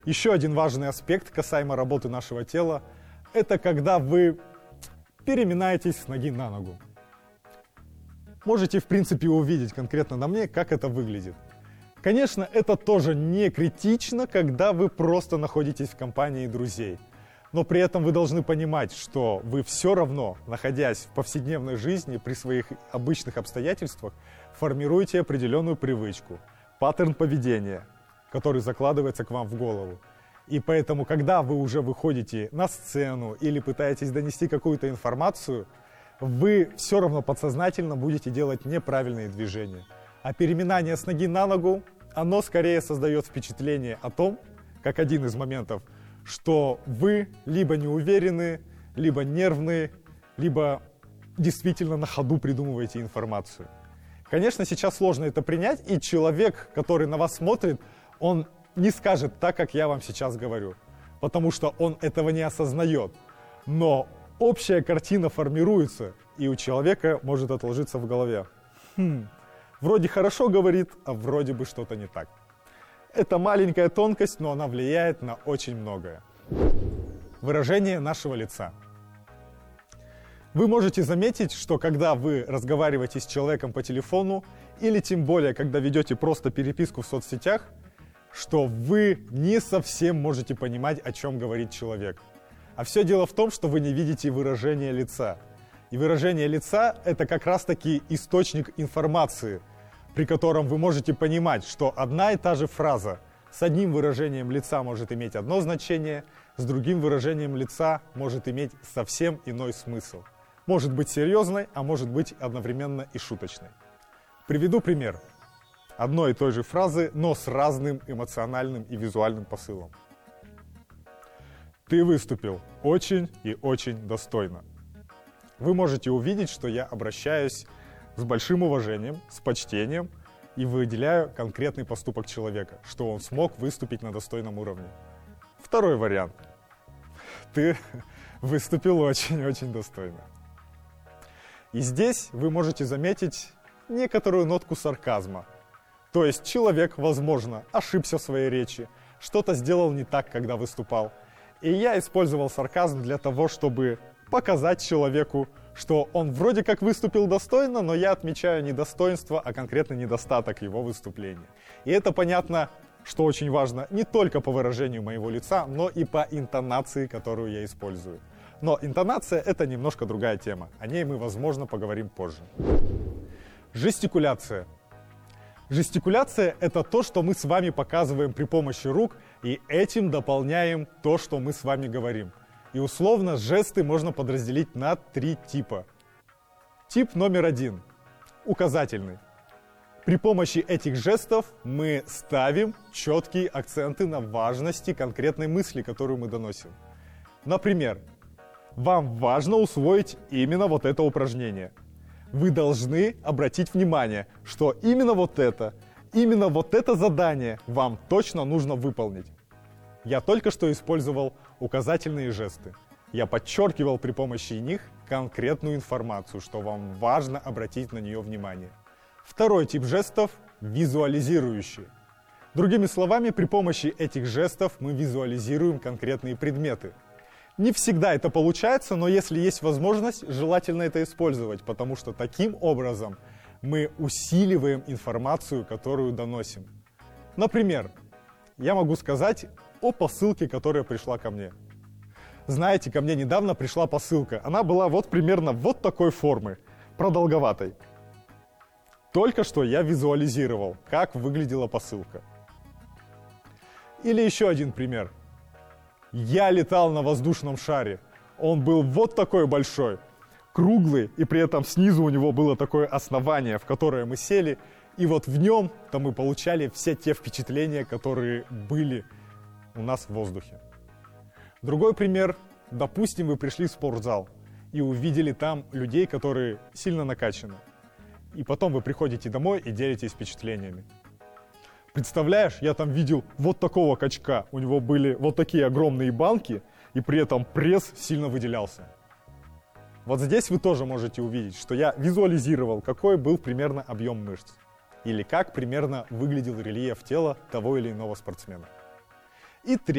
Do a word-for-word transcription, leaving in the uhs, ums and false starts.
Еще один важный аспект касаемо работы нашего тела – это когда вы переминаетесь с ноги на ногу. Можете, в принципе, увидеть конкретно на мне, как это выглядит. Конечно, это тоже не критично, когда вы просто находитесь в компании друзей. Но при этом вы должны понимать, что вы все равно, находясь в повседневной жизни, при своих обычных обстоятельствах, формируете определенную привычку, паттерн поведения, который закладывается к вам в голову. И поэтому, когда вы уже выходите на сцену или пытаетесь донести какую-то информацию, вы все равно подсознательно будете делать неправильные движения. А переминание с ноги на ногу, оно скорее создает впечатление о том, как один из моментов, что вы либо не уверены, либо нервные, либо действительно на ходу придумываете информацию. Конечно, сейчас сложно это принять, и человек, который на вас смотрит, он не скажет так, как я вам сейчас говорю, потому что он этого не осознает. Но общая картина формируется, и у человека может отложиться в голове. Хм, вроде хорошо говорит, а вроде бы что-то не так. Это маленькая тонкость, но она влияет на очень многое. Выражение нашего лица. Вы можете заметить, что когда вы разговариваете с человеком по телефону, или тем более, когда ведете просто переписку в соцсетях, что вы не совсем можете понимать, о чем говорит человек. А все дело в том, что вы не видите выражение лица. И выражение лица – это как раз-таки источник информации, при котором вы можете понимать, что одна и та же фраза с одним выражением лица может иметь одно значение, с другим выражением лица может иметь совсем иной смысл. Может быть серьезной, а может быть одновременно и шуточной. Приведу пример одной и той же фразы, но с разным эмоциональным и визуальным посылом. Ты выступил очень и очень достойно. Вы можете увидеть, что я обращаюсь с большим уважением, с почтением и выделяю конкретный поступок человека, что он смог выступить на достойном уровне. Второй вариант. Ты выступил очень-очень достойно. И здесь вы можете заметить некоторую нотку сарказма. То есть человек, возможно, ошибся в своей речи, что-то сделал не так, когда выступал. И я использовал сарказм для того, чтобы показать человеку, что он вроде как выступил достойно, но я отмечаю не достоинство, а конкретно недостаток его выступления. И это понятно, что очень важно, не только по выражению моего лица, но и по интонации, которую я использую. Но интонация – это немножко другая тема. О ней мы, возможно, поговорим позже. Жестикуляция. Жестикуляция – это то, что мы с вами показываем при помощи рук, и этим дополняем то, что мы с вами говорим. И условно жесты можно подразделить на три типа. Тип номер один – указательный. При помощи этих жестов мы ставим четкие акценты на важности конкретной мысли, которую мы доносим. Например, вам важно усвоить именно вот это упражнение. Вы должны обратить внимание, что именно вот это, именно вот это задание вам точно нужно выполнить. Я только что использовал указательные жесты. Я подчеркивал при помощи них конкретную информацию, что вам важно обратить на нее внимание. Второй тип жестов – визуализирующие. Другими словами, при помощи этих жестов мы визуализируем конкретные предметы. Не всегда это получается, но если есть возможность, желательно это использовать, потому что таким образом мы усиливаем информацию, которую доносим. Например, я могу сказать о посылке, которая пришла ко мне. Знаете, ко мне недавно пришла посылка. Она была вот примерно вот такой формы, продолговатой. Только что я визуализировал, как выглядела посылка. Или еще один пример. Я летал на воздушном шаре. Он был вот такой большой, круглый, и при этом снизу у него было такое основание, в которое мы сели. И вот в нем-то мы получали все те впечатления, которые были у нас в воздухе. Другой пример. Допустим, вы пришли в спортзал и увидели там людей, которые сильно накачаны. И потом вы приходите домой и делитесь впечатлениями. Представляешь, я там видел вот такого качка, у него были вот такие огромные банки, и при этом пресс сильно выделялся. Вот здесь вы тоже можете увидеть, что я визуализировал, какой был примерно объем мышц, или как примерно выглядел рельеф тела того или иного спортсмена. И третье.